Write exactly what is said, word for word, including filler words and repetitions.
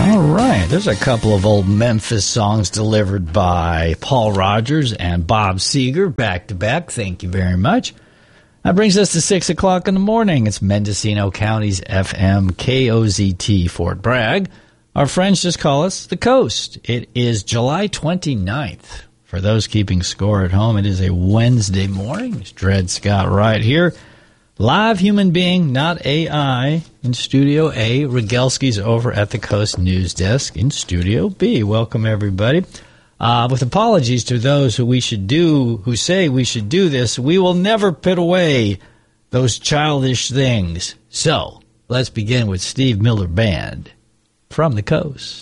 All right, there's a couple of old Memphis songs delivered by Paul Rogers and Bob Seger back to back. Thank you very much. That brings us to six o'clock in the morning. It's Mendocino County's F M K O Z T Fort Bragg. Our friends just call us the Coast. It is July twenty-ninth. For those keeping score at home, it is a Wednesday morning. It's Dred Scott right here. Live human being, not A I, in Studio A. Rogelski's over at the Coast News Desk in Studio B. Welcome, everybody. Uh, with apologies to those who we should do, who say we should do this, we will never put away those childish things. So, let's begin with Steve Miller Band from the Coast.